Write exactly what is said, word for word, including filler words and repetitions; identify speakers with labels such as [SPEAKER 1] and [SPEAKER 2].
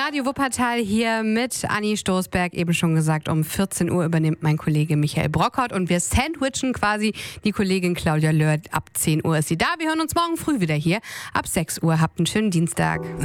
[SPEAKER 1] Radio Wuppertal hier mit Anni Stoßberg. Eben schon gesagt, um vierzehn Uhr übernimmt mein Kollege Michael Brockhaut und wir sandwichen quasi die Kollegin Claudia Löhr. Ab zehn Uhr ist sie da. Wir hören uns morgen früh wieder hier. Ab sechs Uhr. Habt einen schönen Dienstag.